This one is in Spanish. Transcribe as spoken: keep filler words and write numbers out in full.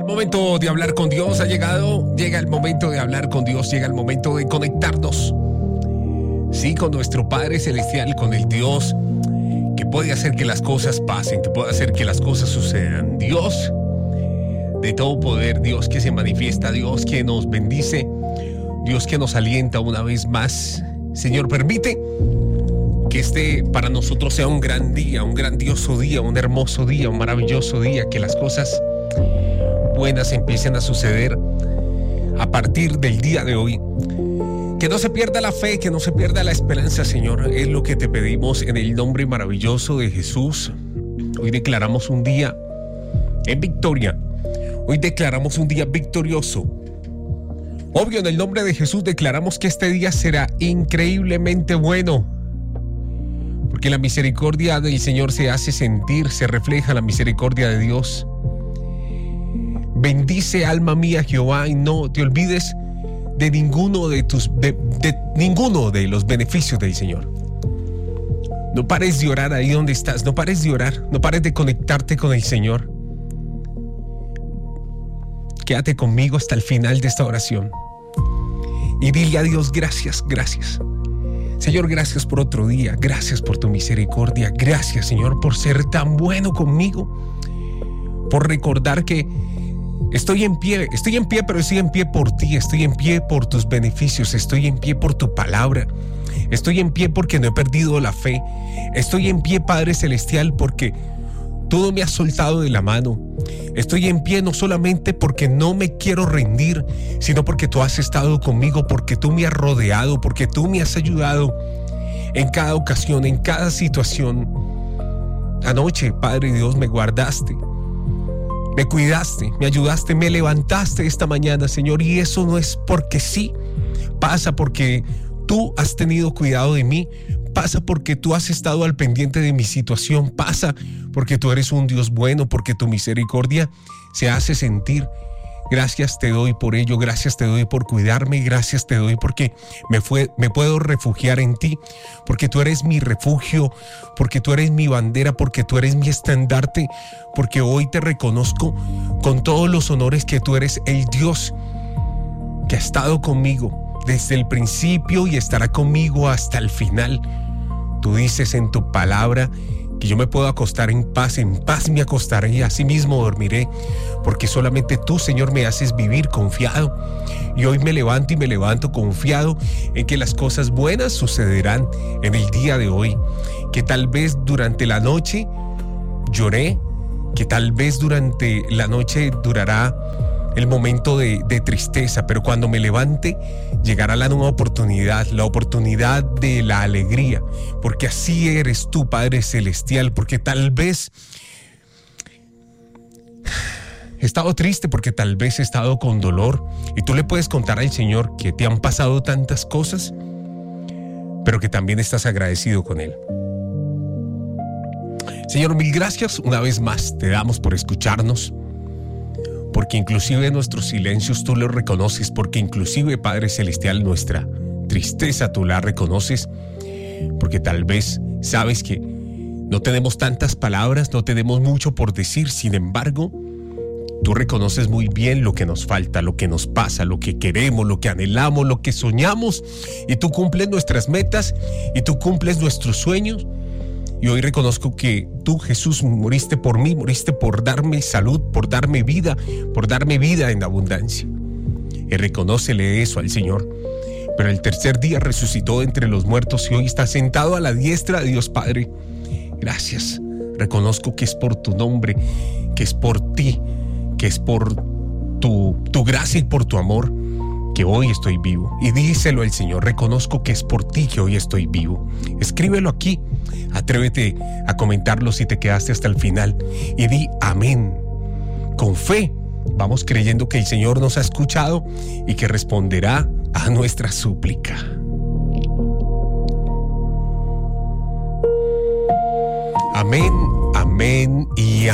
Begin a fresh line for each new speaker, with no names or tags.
Momento de hablar con Dios ha llegado. Llega el momento de hablar con Dios. Llega el momento de conectarnos. Sí, con nuestro Padre Celestial, con el Dios que puede hacer que las cosas pasen, que puede hacer que las cosas sucedan. Dios de todo poder, Dios que se manifiesta, Dios que nos bendice, Dios que nos alienta una vez más. Señor, permite que este para nosotros sea un gran día, un grandioso día, un hermoso día, un maravilloso día, que las cosas buenas empiecen a suceder a partir del día de hoy. Que no se pierda la fe, que no se pierda la esperanza, Señor. Es lo que te pedimos en el nombre maravilloso de Jesús. Hoy declaramos un día en victoria. Hoy declaramos un día victorioso. Obvio, en el nombre de Jesús declaramos que este día será increíblemente bueno. Porque la misericordia del Señor se hace sentir, se refleja la misericordia de Dios. Bendice, alma mía, Jehová, y no te olvides de ninguno de tus de, de ninguno de los beneficios del Señor. No pares de orar ahí donde estás, no pares de orar, no pares de conectarte con el Señor. Quédate conmigo hasta el final de esta oración y dile a Dios: gracias, gracias. Señor, gracias por otro día, gracias por tu misericordia, gracias, Señor, por ser tan bueno conmigo, por recordar que Estoy en pie, estoy en pie, pero estoy en pie por ti, estoy en pie por tus beneficios, estoy en pie por tu palabra, estoy en pie porque no he perdido la fe, estoy en pie, Padre Celestial, porque tú no me has soltado de la mano, estoy en pie no solamente porque no me quiero rendir, sino porque tú has estado conmigo, porque tú me has rodeado, porque tú me has ayudado en cada ocasión, en cada situación. Anoche, Padre Dios, me guardaste. Me cuidaste, me ayudaste, me levantaste esta mañana, Señor, y eso no es porque sí, pasa porque tú has tenido cuidado de mí, pasa porque tú has estado al pendiente de mi situación, pasa porque tú eres un Dios bueno, porque tu misericordia se hace sentir. Gracias te doy por ello, gracias te doy por cuidarme, gracias te doy porque me, fue, me puedo refugiar en ti, porque tú eres mi refugio, porque tú eres mi bandera, porque tú eres mi estandarte, porque hoy te reconozco con todos los honores que tú eres el Dios que ha estado conmigo desde el principio y estará conmigo hasta el final. Tú dices en tu palabra que yo me puedo acostar en paz, en paz me acostaré y así mismo dormiré, porque solamente tú, Señor, me haces vivir confiado. Y hoy me levanto y me levanto confiado en que las cosas buenas sucederán en el día de hoy, que tal vez durante la noche lloré, que tal vez durante la noche durará el momento de, de tristeza, pero cuando me levante llegará la nueva oportunidad, la oportunidad de la alegría, porque así eres tú, Padre Celestial, porque tal vez he estado triste, porque tal vez he estado con dolor, y tú le puedes contar al Señor que te han pasado tantas cosas, pero que también estás agradecido con Él. Señor, mil gracias una vez más te damos por escucharnos, porque inclusive nuestros silencios tú los reconoces, porque inclusive, Padre Celestial, nuestra tristeza tú la reconoces, porque tal vez sabes que no tenemos tantas palabras, no tenemos mucho por decir, sin embargo, tú reconoces muy bien lo que nos falta, lo que nos pasa, lo que queremos, lo que anhelamos, lo que soñamos, y tú cumples nuestras metas, y tú cumples nuestros sueños. Y hoy reconozco que tú, Jesús, moriste por mí, moriste por darme salud, por darme vida, por darme vida en abundancia. Y reconócele eso al Señor. Pero el tercer día resucitó entre los muertos y hoy está sentado a la diestra de Dios Padre. Gracias. Reconozco que es por tu nombre, que es por ti, que es por tu, tu gracia y por tu amor que hoy estoy vivo. Y díselo al Señor: reconozco que es por ti que hoy estoy vivo. Escríbelo aquí. Atrévete a comentarlo si te quedaste hasta el final y di amén. Con fe vamos creyendo que el Señor nos ha escuchado y que responderá a nuestra súplica. Amén, amén y amén.